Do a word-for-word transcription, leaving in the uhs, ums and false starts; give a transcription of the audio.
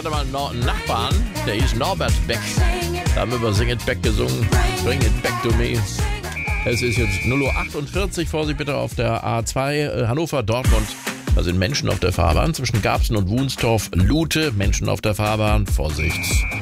hatte mal einen Nachbarn, der hieß Norbert Beck. Da haben wir über Sing It Back gesungen. Bring it back to me. Es ist jetzt null Uhr achtundvierzig. Vorsicht bitte auf der A zwei äh, Hannover-Dortmund. Da sind Menschen auf der Fahrbahn zwischen Garbsen und Wunstorf. Lute, Menschen auf der Fahrbahn. Vorsicht.